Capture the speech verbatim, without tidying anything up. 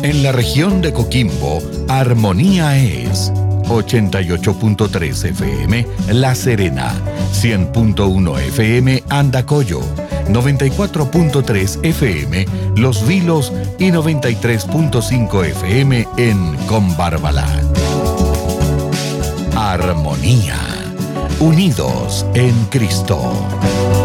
En la región de Coquimbo, Armonía es ochenta y ocho punto tres F M La Serena, cien punto uno F M Andacollo, noventa y cuatro punto tres F M Los Vilos y noventa y tres punto cinco F M en Combarbalá. Armonía, unidos en Cristo.